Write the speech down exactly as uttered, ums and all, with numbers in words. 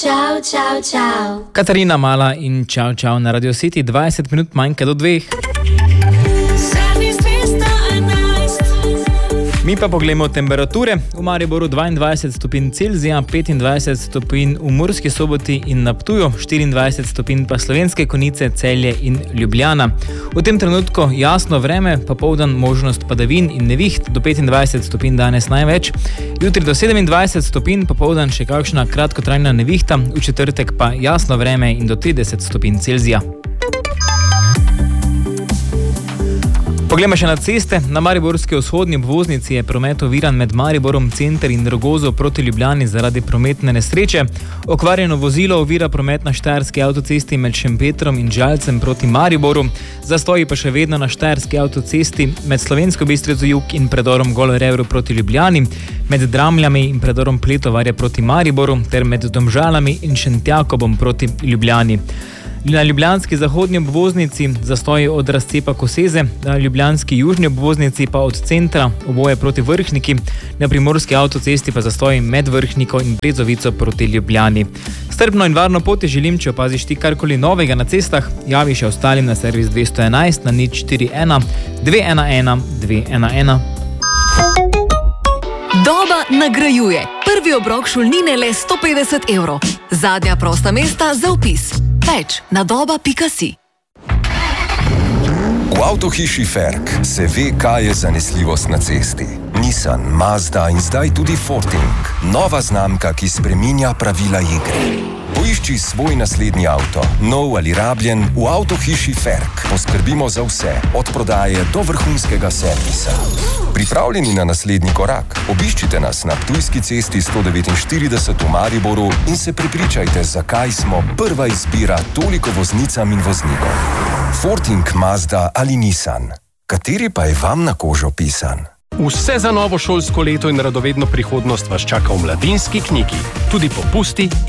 Čau, čau, čau. Katarina Mala in čau, čau na Radio City, dvajset minut manjka do dveh. Mi pa pogledamo temperature. V Mariboru dvaindvajset stopinj Celzija, petindvajset stopinj v Murski Soboti in na Ptuju, štiriindvajset stopinj pa Slovenske Konjice, Celje in Ljubljana. V tem trenutku jasno vreme, popoldan možnost padavin in neviht, do petindvajset stopinj danes največ. Jutri do sedemindvajset stopinj, popoldan še kakšna kratkotrajna nevihta, v četrtek pa jasno vreme in do trideset stopinj Celzija. Poglejmo še na ceste. Na mariborski vzhodni obvoznici je promet oviran med Mariborom center in Rogozo proti Ljubljani zaradi prometne nesreče. Okvarjeno vozilo ovira promet na štajerski avtocesti med Šempetrom in Žalcem proti Mariboru. Zastoji pa še vedno na štajerski avtocesti med Slovensko Bistrico jug in predorom Golo Revro proti Ljubljani, med Dramljami in predorom Pletovarja proti Mariboru ter med Domžalami in Šentjakobom proti Ljubljani. Na ljubljanski zahodni obvoznici zastoji od razcepa Koseze, na ljubljanski južni obvoznici pa od centra oboje proti Vrhniki, na primorski avtocesti pa zastoji med Vrhniko in Brezovico proti Ljubljani. Strpno in varno pot želim, če opaziš ti karkoli novega na cestah, javi še ostalim na servis dvesto enajst na nič štiri ena dve ena ena dve ena ena. Doba nagrajuje. Prvi obrok šolnine le sto petdeset evrov. Zadnja prosta mesta za vpis. Več na doba pika si. V avtohiši Ferk se ve, kaj je zanesljivost na cesti. Nissan, Mazda in zdaj tudi Forting. Nova znamka, ki spreminja pravila igre. Poišči svoj naslednji avto, nov ali rabljen, v avtohiši Ferk. Poskrbimo za vse, od prodaje do vrhunskega servisa. Pripravljeni na naslednji korak? Obiščite nas na Ptujski cesti sto devetinštirideset v Mariboru in se prepričajte, zakaj smo prva izbira toliko voznicam in voznikom. Forting, Mazda ali Nissan. Kateri pa je vam na kožo pisan? Vse za novo šolsko leto in radovedno prihodnost vas čaka v Mladinski knjigi. Tudi popusti